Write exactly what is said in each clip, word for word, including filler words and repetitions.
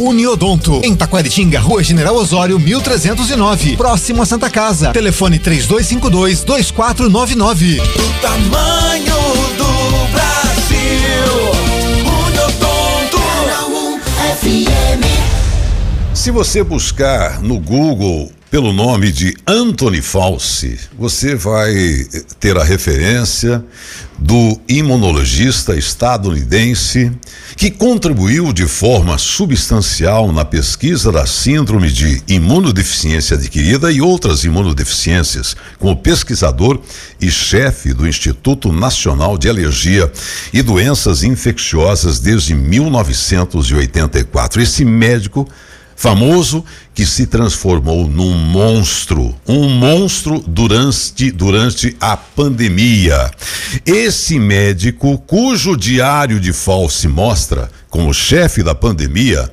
Uniodonto, em Taquaritinga, Rua General Osório, mil trezentos e nove, próximo a Santa Casa. Telefone três dois cinco dois, dois quatro nove nove. O tamanho do Brasil, Uniodonto. um F M. Se você buscar no Google pelo nome de Anthony Fauci, você vai ter a referência do imunologista estadunidense que contribuiu de forma substancial na pesquisa da síndrome de imunodeficiência adquirida e outras imunodeficiências, como pesquisador e chefe do Instituto Nacional de Alergia e Doenças Infecciosas desde mil novecentos e oitenta e quatro. Esse médico famoso que se transformou num monstro, um monstro durante, durante a pandemia. Esse médico, cujo diário de Fauci mostra como chefe da pandemia,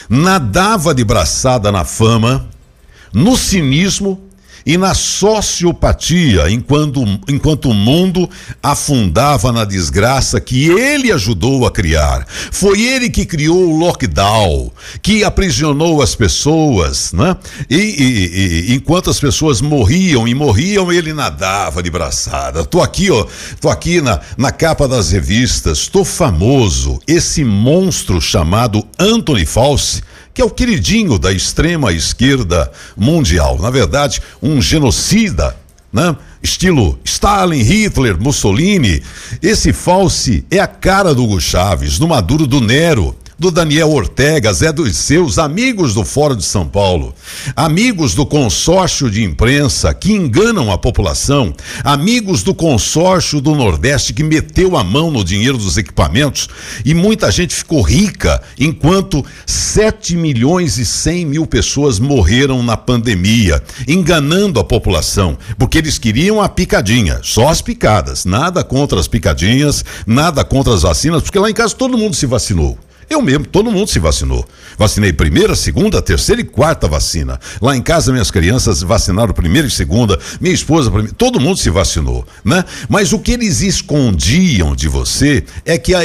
nadava de braçada na fama, no cinismo e na sociopatia, enquanto, enquanto o mundo afundava na desgraça que ele ajudou a criar. Foi ele que criou o lockdown, que aprisionou as pessoas, né? E, e, e enquanto as pessoas morriam e morriam, ele nadava de braçada. Tô aqui, ó, tô aqui na, na capa das revistas, tô famoso, esse monstro chamado Anthony Fauci, que é o queridinho da extrema esquerda mundial. Na verdade, um genocida, né? Estilo Stalin, Hitler, Mussolini. Esse Fauci é a cara do Hugo Chávez, do Maduro, do Nero, do Daniel Ortega, Zé dos Seus, amigos do Fórum de São Paulo, amigos do consórcio de imprensa que enganam a população, amigos do consórcio do Nordeste que meteu a mão no dinheiro dos equipamentos e muita gente ficou rica, enquanto sete milhões e cem mil pessoas morreram na pandemia, enganando a população, porque eles queriam a picadinha, só as picadas, nada contra as picadinhas, nada contra as vacinas, porque lá em casa todo mundo se vacinou. Eu mesmo, todo mundo se vacinou. Vacinei primeira, segunda, terceira e quarta vacina. Lá em casa minhas crianças vacinaram primeira e segunda, minha esposa primeira, todo mundo se vacinou, né? Mas o que eles escondiam de você é que a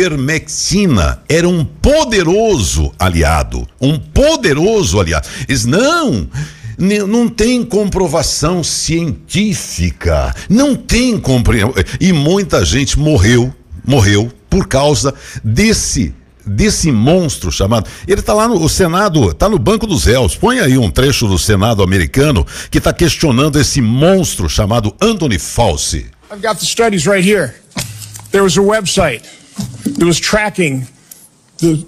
ivermectina era um poderoso aliado, um poderoso aliado. Eles não... Não tem comprovação científica, não tem compreensão. E muita gente morreu, morreu por causa desse desse monstro chamado, ele tá lá no o Senado, tá no banco dos réus. Põe aí um trecho do Senado americano que tá questionando esse monstro chamado Anthony Fauci. I've got the studies right here. There was a website that was tracking the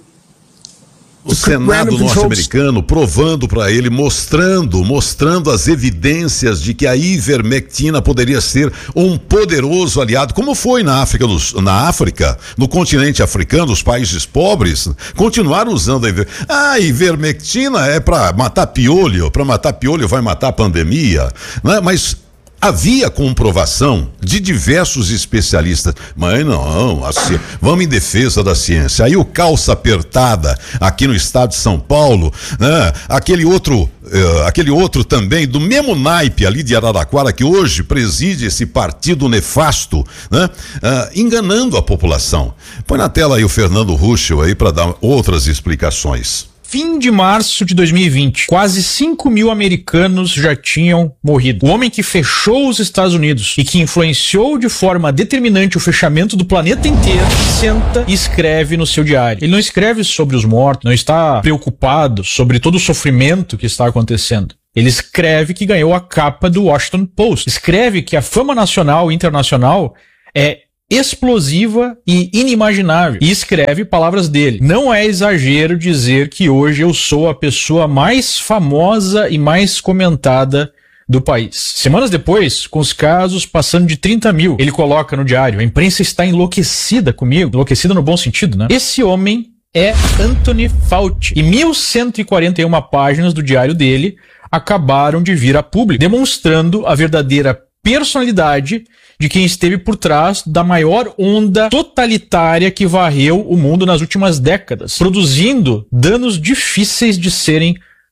O Senado norte-americano provando para ele, mostrando, mostrando as evidências de que a ivermectina poderia ser um poderoso aliado, como foi na África, do, na África, no continente africano, os países pobres continuaram usando a ivermectina. Ah, a ivermectina é para matar piolho, para matar piolho vai matar a pandemia, né? Mas havia comprovação de diversos especialistas, mas não, assim, vamos em defesa da ciência. Aí o calça apertada aqui no estado de São Paulo, né? Aquele outro, uh, aquele outro também do mesmo naipe ali de Araraquara que hoje preside esse partido nefasto, né? Uh, enganando a população. Põe na tela aí o Fernando Ruschel aí para dar outras explicações. Fim de março de dois mil e vinte, quase cinco mil americanos já tinham morrido. O homem que fechou os Estados Unidos e que influenciou de forma determinante o fechamento do planeta inteiro, senta e escreve no seu diário. Ele não escreve sobre os mortos, não está preocupado sobre todo o sofrimento que está acontecendo. Ele escreve que ganhou a capa do Washington Post. Escreve que a fama nacional e internacional é explosiva e inimaginável. E escreve palavras dele. Não é exagero dizer que hoje eu sou a pessoa mais famosa e mais comentada do país. Semanas depois, com os casos passando de trinta mil, ele coloca no diário: a imprensa está enlouquecida comigo. Enlouquecida no bom sentido, né? Esse homem é Anthony Fauci. E mil cento e quarenta e uma páginas do diário dele acabaram de vir a público, demonstrando a verdadeira personalidade de quem esteve por trás da maior onda totalitária que varreu o mundo nas últimas décadas, produzindo danos difíceis de serem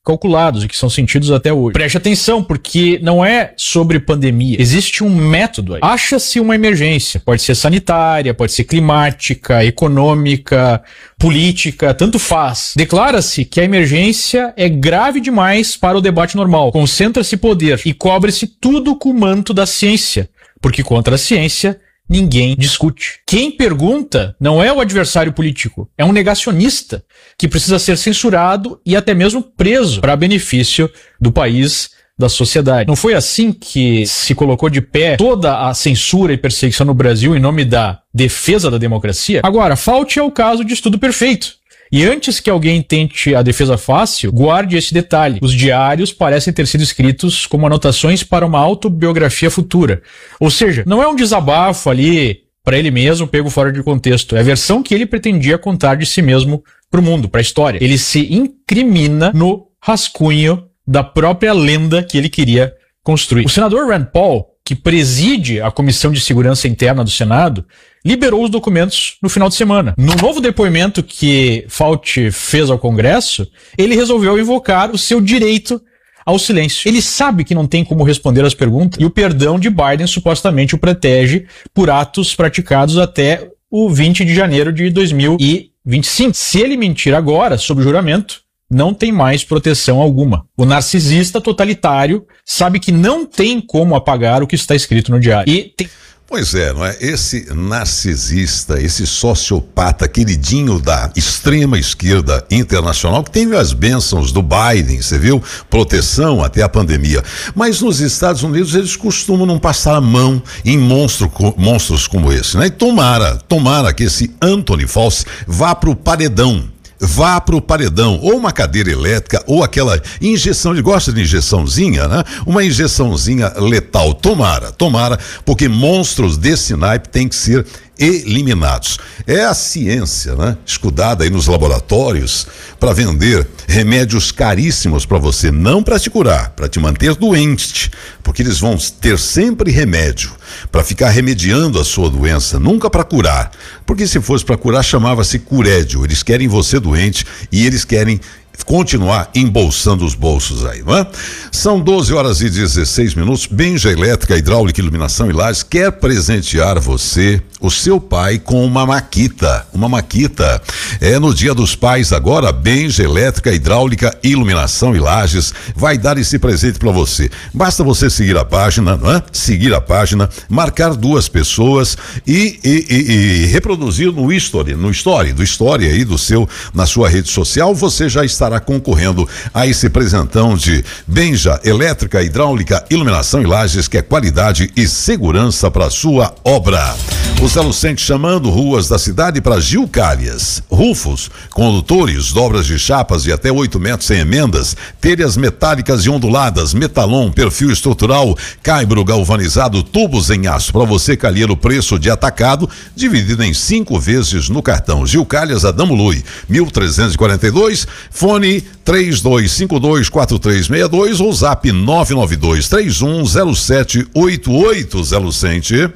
calculados e que são sentidos até hoje. Preste atenção, porque não é sobre pandemia. Existe um método aí. Acha-se uma emergência. Pode ser sanitária, pode ser climática, econômica, política, tanto faz. Declara-se que a emergência é grave demais para o debate normal. Concentra-se poder e cobre-se tudo com o manto da ciência, porque contra a ciência ninguém discute. Quem pergunta não é o adversário político, é um negacionista que precisa ser censurado e até mesmo preso para benefício do país, da sociedade. Não foi assim que se colocou de pé toda a censura e perseguição no Brasil em nome da defesa da democracia? Agora, falte ao caso de estudo perfeito. E antes que alguém tente a defesa fácil, guarde esse detalhe. Os diários parecem ter sido escritos como anotações para uma autobiografia futura. Ou seja, não é um desabafo ali para ele mesmo, pego fora de contexto. É a versão que ele pretendia contar de si mesmo para o mundo, para a história. Ele se incrimina no rascunho da própria lenda que ele queria construir. O senador Rand Paul, que preside a Comissão de Segurança Interna do Senado, liberou os documentos no final de semana. No novo depoimento que Fauci fez ao Congresso, ele resolveu invocar o seu direito ao silêncio. Ele sabe que não tem como responder às perguntas e o perdão de Biden supostamente o protege por atos praticados até o vinte de janeiro de dois mil e vinte e cinco. Se ele mentir agora, sob juramento, não tem mais proteção alguma. O narcisista totalitário sabe que não tem como apagar o que está escrito no diário. E tem... Pois é, não é? Esse narcisista, esse sociopata queridinho da extrema esquerda internacional, que teve as bênçãos do Biden, você viu? Proteção até a pandemia. Mas nos Estados Unidos eles costumam não passar a mão em monstro, monstros como esse, né? E tomara, tomara que esse Anthony Fauci vá pro paredão. Vá pro paredão, ou uma cadeira elétrica, ou aquela injeção, ele gosta de injeçãozinha, né? Uma injeçãozinha letal, tomara, tomara, porque monstros desse naipe têm que ser eliminados. É a ciência, né? Escudada aí nos laboratórios para vender remédios caríssimos para você, não para te curar, para te manter doente, porque eles vão ter sempre remédio para ficar remediando a sua doença, nunca para curar, porque se fosse para curar chamava-se curédio. Eles querem você doente e eles querem continuar embolsando os bolsos aí, não é? São doze horas e dezesseis minutos. Benja Elétrica, Hidráulica, Iluminação e Lajes quer presentear você, o seu pai, com uma maquita, uma maquita. É no Dia dos Pais agora, Benja Elétrica, Hidráulica, Iluminação e Lajes vai dar esse presente para você. Basta você seguir a página, não é? Seguir a página, marcar duas pessoas e, e, e, e reproduzir no story, no story, do story aí do seu, na sua rede social, você já estará concorrendo a esse presentão de Benja Elétrica, Hidráulica, Iluminação e Lajes, que é qualidade e segurança para sua obra. O Zé Lucente chamando ruas da cidade para Gil Calhas, rufos, condutores, dobras de chapas de até oito metros sem emendas, telhas metálicas e onduladas, metalon, perfil estrutural, caibro galvanizado, tubos em aço para você calheiro, preço de atacado dividido em cinco vezes no cartão. Gil Calhas, Adamo Lui, mil trezentos e quarenta e dois, fone três dois cinco dois quatro três seis dois ou zap nove nove dois três um zero sete oito oito. Zé Lucente.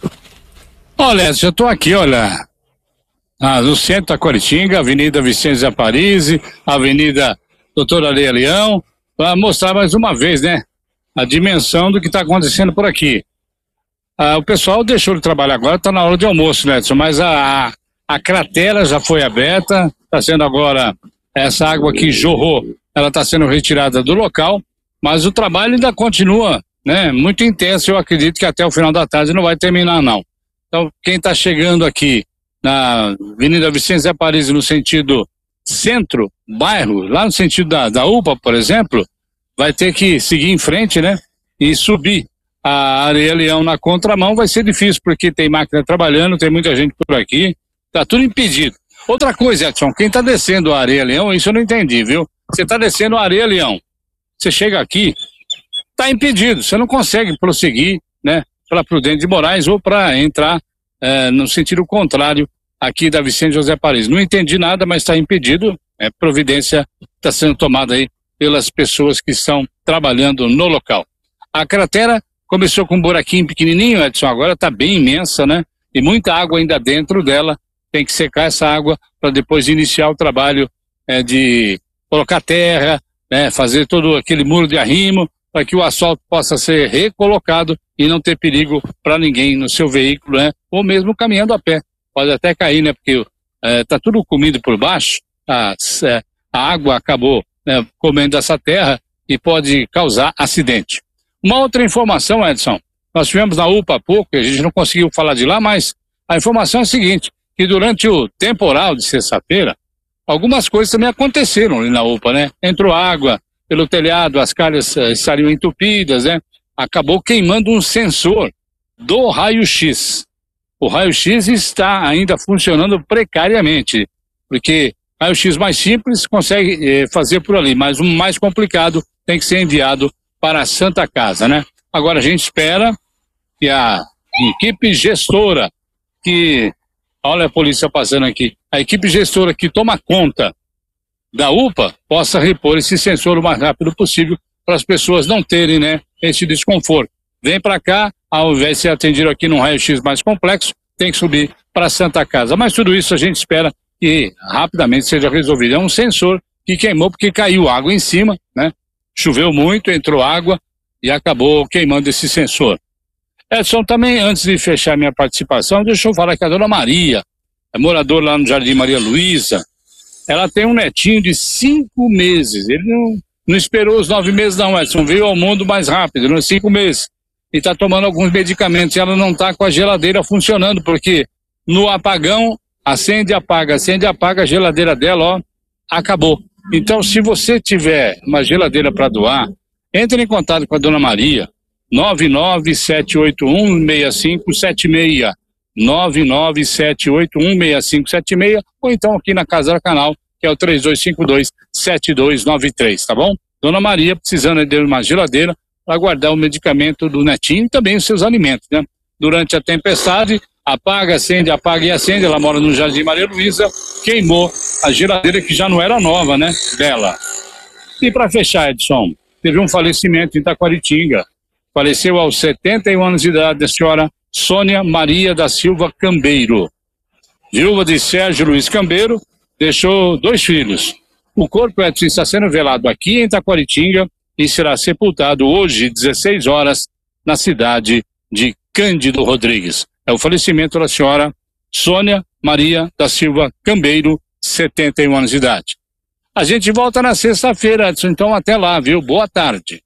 Olha, eu tô aqui, olha, ah, no centro da Quaritinga, Avenida Vicente Zé Parisi, Avenida Doutor Areia Leão, para mostrar mais uma vez, né, a dimensão do que está acontecendo por aqui. Ah, o pessoal deixou de trabalhar agora, está na hora de almoço, né, Edson? Mas a, a, a cratera já foi aberta, está sendo agora, essa água que jorrou, ela está sendo retirada do local, mas o trabalho ainda continua, né, muito intenso. Eu acredito que até o final da tarde não vai terminar, não. Então, quem está chegando aqui na Avenida Vicente Zé Parisi, no sentido centro, bairro, lá no sentido da, da U P A, por exemplo, vai ter que seguir em frente, né? E subir a Areia Leão na contramão vai ser difícil, porque tem máquina trabalhando, tem muita gente por aqui, tá tudo impedido. Outra coisa, Edson, quem tá descendo a Areia Leão, isso eu não entendi, viu? Você tá descendo a Areia Leão, você chega aqui, tá impedido, você não consegue prosseguir, né? Para Prudente de Moraes ou para entrar eh, no sentido contrário aqui da Vicente José Parisi. Não entendi nada, mas está impedido. É, providência está sendo tomada aí pelas pessoas que estão trabalhando no local. A cratera começou com um buraquinho pequenininho, Edson, agora está bem imensa, né? E muita água ainda dentro dela. Tem que secar essa água para depois iniciar o trabalho eh, de colocar terra, né, fazer todo aquele muro de arrimo para que o asfalto possa ser recolocado e não ter perigo para ninguém no seu veículo, né, ou mesmo caminhando a pé. Pode até cair, né, porque está é, tudo comido por baixo, a, a água acabou, né, comendo essa terra e pode causar acidente. Uma outra informação, Edson, nós tivemos na U P A há pouco, a gente não conseguiu falar de lá, mas a informação é a seguinte, que durante o temporal de sexta-feira, algumas coisas também aconteceram ali na U P A, né? Entrou água pelo telhado, as calhas uh, estariam entupidas, né? Acabou queimando um sensor do raio-x. O raio-x está ainda funcionando precariamente, porque raio-x mais simples consegue eh, fazer por ali, mas o mais complicado tem que ser enviado para a Santa Casa, né? Agora a gente espera que a equipe gestora que, olha a polícia passando aqui, a equipe gestora que toma conta da U P A possa repor esse sensor o mais rápido possível para as pessoas não terem, né, esse desconforto. Vem para cá, ao invés de ser atendido aqui num raio-x mais complexo, tem que subir para a Santa Casa. Mas tudo isso a gente espera que rapidamente seja resolvido. É um sensor que queimou porque caiu água em cima, né? Choveu muito, entrou água e acabou queimando esse sensor. Edson, também antes de fechar minha participação, deixa eu falar que a dona Maria, é moradora lá no Jardim Maria Luísa, ela tem um netinho de cinco meses. Ele não, não esperou os nove meses não, Edson, veio ao mundo mais rápido, nos cinco meses. E está tomando alguns medicamentos e ela não está com a geladeira funcionando, porque no apagão, acende, apaga, acende, apaga, a geladeira dela, ó, acabou. Então, se você tiver uma geladeira para doar, entre em contato com a dona Maria, nove nove sete oito um seis cinco sete seis, nove nove sete oito um seis cinco sete seis, ou então aqui na Casa do Canal, que é o três dois cinco dois sete dois nove três, tá bom? Dona Maria precisando de uma geladeira para guardar o medicamento do netinho e também os seus alimentos, né? Durante a tempestade, apaga, acende, apaga e acende, ela mora no Jardim Maria Luísa, queimou a geladeira que já não era nova, né, dela. E para fechar, Edson, teve um falecimento em Taquaritinga. Faleceu aos setenta e um anos de idade a senhora Sônia Maria da Silva Cambeiro. Viúva de Sérgio Luiz Cambeiro, deixou dois filhos. O corpo, Edson, está sendo velado aqui em Taquaritinga e será sepultado hoje, dezesseis horas, na cidade de Cândido Rodrigues. É o falecimento da senhora Sônia Maria da Silva Cambeiro, setenta e um anos de idade. A gente volta na sexta-feira, Edson, então até lá, viu? Boa tarde.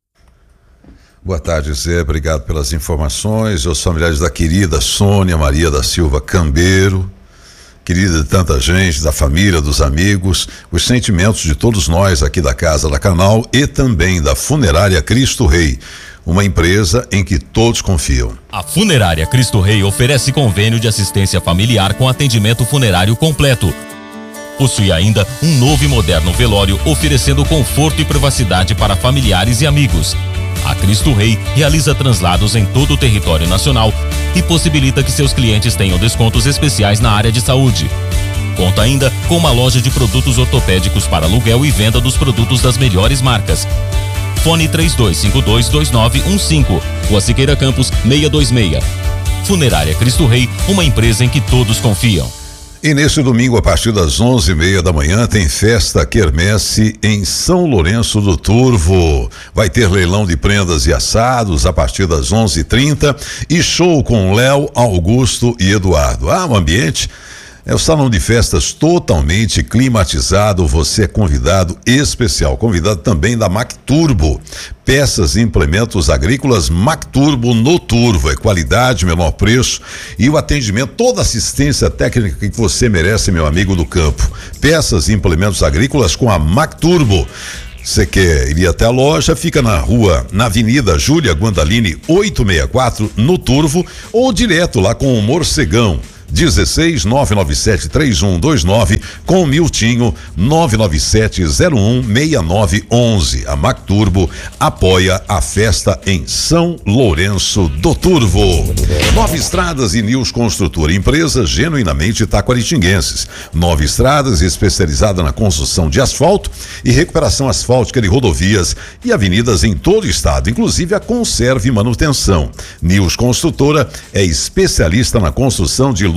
Boa tarde, Zé. Obrigado pelas informações. Os familiares da querida Sônia Maria da Silva Cambeiro, querida de tanta gente, da família, dos amigos, os sentimentos de todos nós aqui da Casa da Canal e também da Funerária Cristo Rei, uma empresa em que todos confiam. A Funerária Cristo Rei oferece convênio de assistência familiar com atendimento funerário completo. Possui ainda um novo e moderno velório, oferecendo conforto e privacidade para familiares e amigos. A Cristo Rei realiza translados em todo o território nacional e possibilita que seus clientes tenham descontos especiais na área de saúde. Conta ainda com uma loja de produtos ortopédicos para aluguel e venda dos produtos das melhores marcas. Fone três dois cinco dois dois nove um cinco, Rua Siqueira Campos seiscentos e vinte e seis. Funerária Cristo Rei, uma empresa em que todos confiam. E neste domingo, a partir das onze e meia da manhã, tem festa quermesse em São Lourenço do Turvo. Vai ter leilão de prendas e assados a partir das onze e trinta e show com Léo, Augusto e Eduardo. Ah, o ambiente é o salão de festas totalmente climatizado. Você é convidado especial, convidado também da Mac Turbo. Peças e implementos agrícolas Mac Turbo no Turvo. É qualidade, menor preço e o atendimento, toda a assistência técnica que você merece, meu amigo do campo. Peças e implementos agrícolas com a Mac Turbo. Você quer ir até a loja? Fica na rua, na Avenida Júlia Guandalini, oitocentos e sessenta e quatro, no Turvo, ou direto lá com o Morcegão. dezesseis nove nove sete três um dois nove com o Miltinho nove nove sete zero um seis nove um um. A Mac Turbo apoia a festa em São Lourenço do Turvo. Nove Estradas e News Construtora, empresas genuinamente taquaritinguenses. Nove Estradas, especializada na construção de asfalto e recuperação asfáltica de rodovias e avenidas em todo o estado, inclusive a conserva e manutenção. News Construtora é especialista na construção de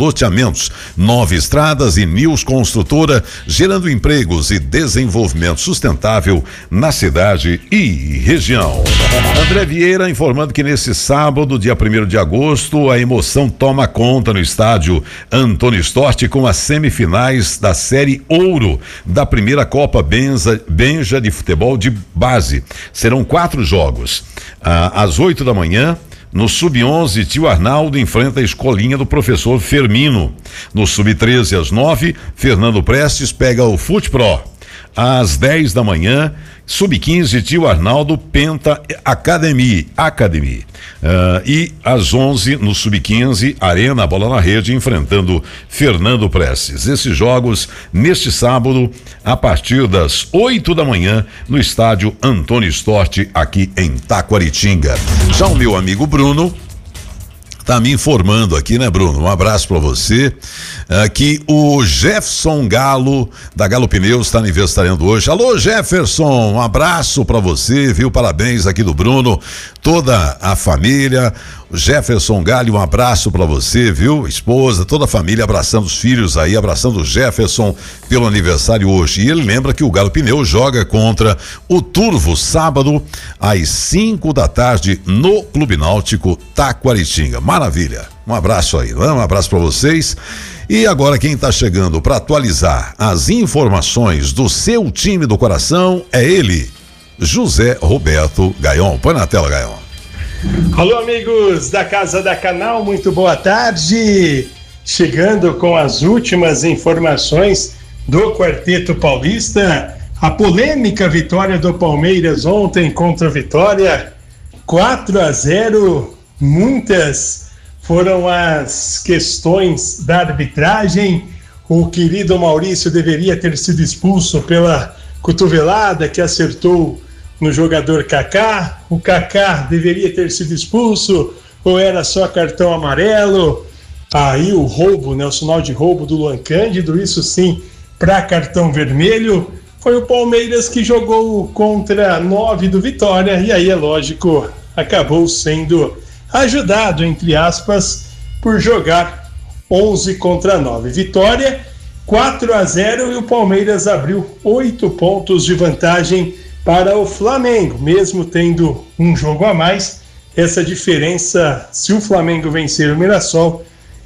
loteamentos, Nova Estradas e News Construtora, gerando empregos e desenvolvimento sustentável na cidade e região. André Vieira informando que nesse sábado, dia primeiro de agosto, a emoção toma conta no estádio Antônio Storti com as semifinais da Série Ouro da primeira Copa Benja, Benja de futebol de base. Serão quatro jogos. Ah, às oito da manhã, no sub onze, tio Arnaldo enfrenta a escolinha do professor Fermino. No sub treze, às nove, Fernando Prestes pega o Fute Pro. Às dez da manhã, sub quinze, tio Arnaldo Penta Academy. Academy. Uh, e às onze, no sub quinze, Arena Bola na Rede enfrentando Fernando Prestes. Esses jogos neste sábado, a partir das oito da manhã, no estádio Antônio Storti, aqui em Taquaritinga. Já o meu amigo Bruno tá me informando aqui, né, Bruno? Um abraço pra você. Uh, que o Jefferson Galo, da Galo Pneus, está aniversariando hoje. Alô, Jefferson, um abraço pra você, viu? Parabéns aqui do Bruno, toda a família. O Jefferson Galo, um abraço pra você, viu? Esposa, toda a família abraçando os filhos aí, abraçando o Jefferson pelo aniversário hoje. E ele lembra que o Galo Pneus joga contra o Turvo sábado às cinco da tarde no Clube Náutico Taquaritinga. Maravilha. Um abraço aí, né? Um abraço pra vocês. E agora quem tá chegando para atualizar as informações do seu time do coração é ele, José Roberto Gaion. Põe na tela, Gaion. Alô, amigos da Casa da Canal, muito boa tarde. Chegando com as últimas informações do Quarteto Paulista. A polêmica vitória do Palmeiras ontem contra a Vitória, quatro a zero. Muitas foram as questões da arbitragem. O querido Maurício deveria ter sido expulso pela cotovelada que acertou no jogador Kaká. O Kaká deveria ter sido expulso ou era só cartão amarelo? Aí o roubo, né, o sinal de roubo do Luan Cândido, isso sim, para cartão vermelho. Foi o Palmeiras que jogou contra nove do Vitória e aí, é lógico, acabou sendo ajudado, entre aspas, por jogar onze contra nove. Vitória, quatro a zero, e o Palmeiras abriu oito pontos de vantagem para o Flamengo, mesmo tendo um jogo a mais. Essa diferença, se o Flamengo vencer o Mirassol,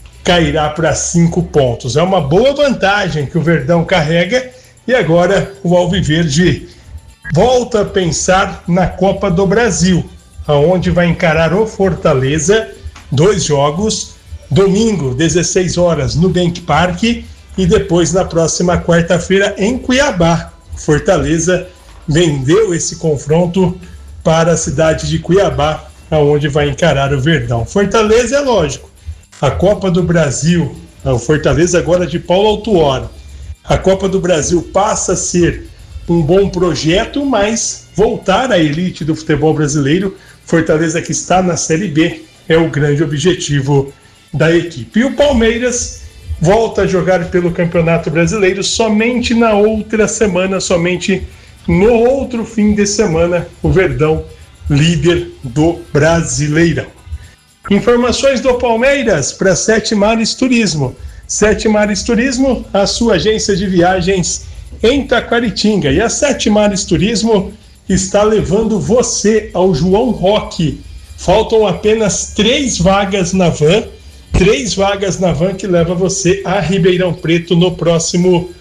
cairá para cinco pontos. É uma boa vantagem que o Verdão carrega e agora o Alviverde volta a pensar na Copa do Brasil, aonde vai encarar o Fortaleza, dois jogos, domingo, dezesseis horas, no Bank Park, e depois na próxima quarta-feira em Cuiabá. Fortaleza vendeu esse confronto para a cidade de Cuiabá, aonde vai encarar o Verdão. Fortaleza, é lógico, a Copa do Brasil, o Fortaleza agora de Paulo Autuori, a Copa do Brasil passa a ser um bom projeto, mas voltar à elite do futebol brasileiro, Fortaleza que está na Série B, é o grande objetivo da equipe. E o Palmeiras volta a jogar pelo Campeonato Brasileiro somente na outra semana, somente no outro fim de semana, o Verdão, líder do Brasileirão. Informações do Palmeiras para Sete Mares Turismo. Sete Mares Turismo, a sua agência de viagens em Taquaritinga. E a Sete Mares Turismo está levando você ao João Roque. Faltam apenas três vagas na van, três vagas na van que leva você a Ribeirão Preto no próximo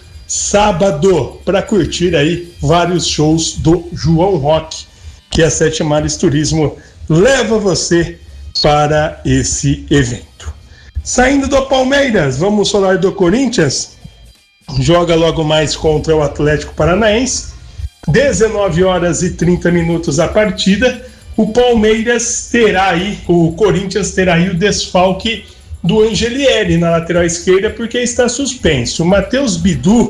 sábado, para curtir aí vários shows do João Roque, que a Sete Mares Turismo leva você para esse evento. Saindo do Palmeiras, vamos falar do Corinthians. Joga logo mais contra o Atlético Paranaense, dezenove horas e trinta minutos a partida. O Palmeiras terá aí, o Corinthians terá aí o desfalque do Angelieri na lateral esquerda, porque está suspenso. O Matheus Bidu